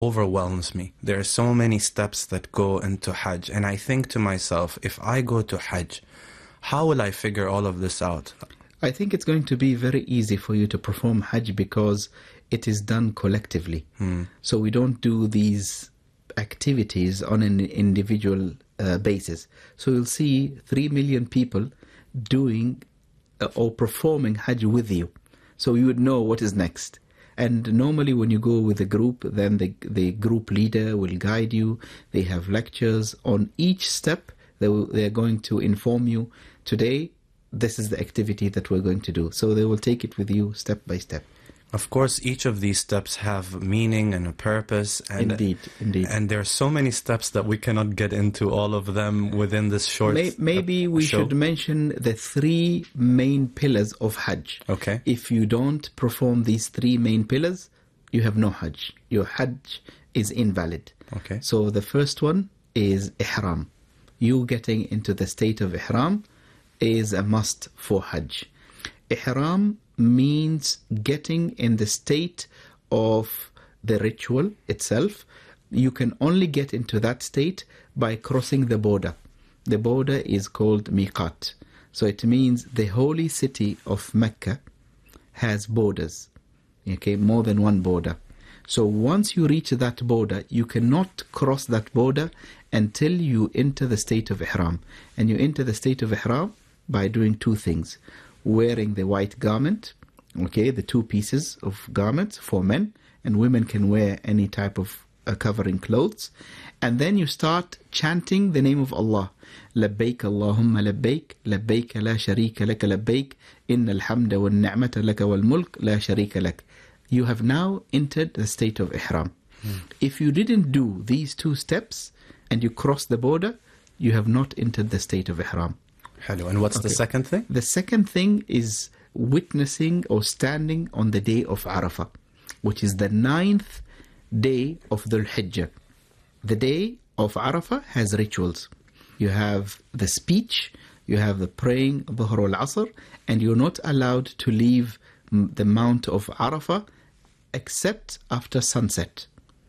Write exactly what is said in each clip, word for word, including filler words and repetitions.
overwhelms me. There are so many steps that go into Hajj, and I think to myself, if I go to Hajj, how will I figure all of this out? I think it's going to be very easy for you to perform Hajj because it is done collectively. Hmm. So we don't do these activities on an individual uh, basis. So you'll see three million people doing uh, or performing Hajj with you. So you would know what is next. And normally when you go with a group, then the, the group leader will guide you. They have lectures on each step. They will, they're going to inform you, today, this is the activity that we're going to do. So they will take it with you step by step. Of course, each of these steps have meaning and a purpose. And, indeed, indeed. And there are so many steps that we cannot get into all of them within this short May, Maybe we show. should mention the three main pillars of Hajj. Okay. If you don't perform these three main pillars, you have no Hajj. Your Hajj is invalid. Okay. So the first one is Ihram. You getting into the state of Ihram is a must for Hajj. Ihram means getting in the state of the ritual itself. You can only get into that state by crossing the border. The border is called Miqat. So it means the holy city of Mecca has borders. Okay, more than one border. So once you reach that border, you cannot cross that border until you enter the state of Ihram. And you enter the state of Ihram by doing two things. Wearing the white garment, okay, the two pieces of garments for men, and women can wear any type of uh, covering clothes. And then you start chanting the name of Allah. Labbaik Allahumma labbaik, labbaik la sharika laka labbaik, inna alhamda wal ni'mata laka wal mulk la sharika lak. You have now entered the state of Ihram. Hmm. If you didn't do these two steps and you cross the border, you have not entered the state of Ihram. Hello. And what's okay. the second thing? The second thing is witnessing or standing on the day of Arafah, which is the ninth day of Dhul Hijjah. The day of Arafah has rituals. You have the speech, you have the praying Dhuhr al-Asr, and you're not allowed to leave the Mount of Arafah except after sunset.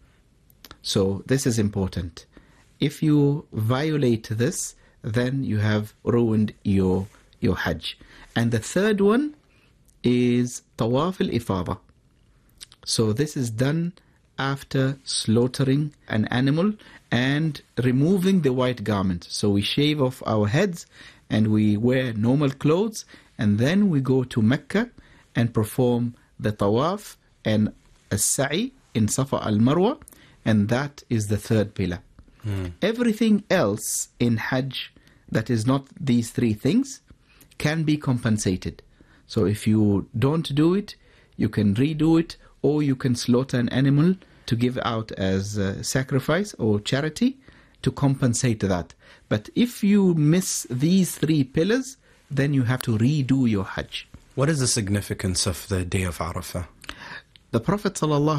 So this is important. If you violate this, then you have ruined your your Hajj. And the third one is Tawaf al-Ifada. So this is done after slaughtering an animal and removing the white garment. So we shave off our heads and we wear normal clothes, and then we go to Mecca and perform the Tawaf and a Sa'i in Safa al-Marwa, and that is the third pillar. Hmm. Everything else in Hajj that is not these three things can be compensated. So if you don't do it, you can redo it, or you can slaughter an animal to give out as a sacrifice or charity to compensate that. But if you miss these three pillars, then you have to redo your Hajj. What is the significance of the day of Arafah? The Prophet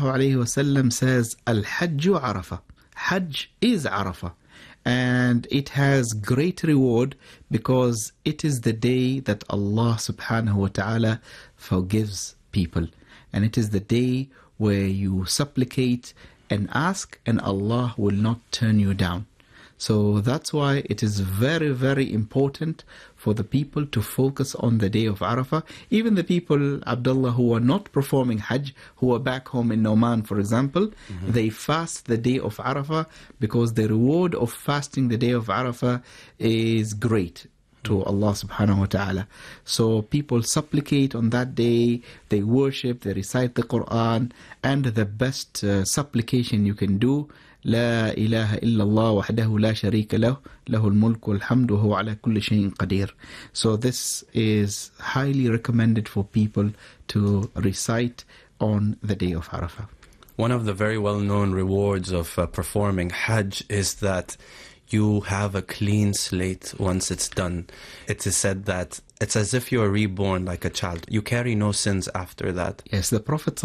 ﷺ says, Al-Hajju Arafah. Hajj is Arafah. And it has great reward because it is the day that Allah subhanahu wa ta'ala forgives people. And it is the day where you supplicate and ask, and Allah will not turn you down. So that's why it is very, very important for the people to focus on the day of Arafah. Even the people, Abdullah, who are not performing Hajj, who are back home in Oman, for example, mm-hmm. they fast the day of Arafah because the reward of fasting the day of Arafah is great to Allah subhanahu wa ta'ala. So people supplicate on that day, they worship, they recite the Quran, and the best uh, supplication you can do, لا إله إلا الله وحده لا شريك له له الملك والحمد وهو على كل شيء قدير. So this is highly recommended for people to recite on the day of Arafah. One of the very well-known rewards of uh, performing Hajj is that you have a clean slate once it's done. It is said that it's as if you are reborn like a child. You carry no sins after that. Yes, the Prophet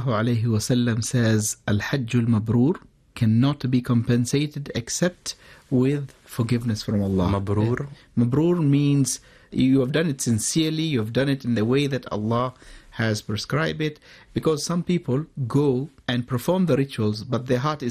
ﷺ says, Al-Hajjul Mabrur cannot be compensated except with forgiveness from Allah. Mabrur? Mabrur means you have done it sincerely, you have done it in the way that Allah has prescribed it, because some people go and perform the rituals, but their heart is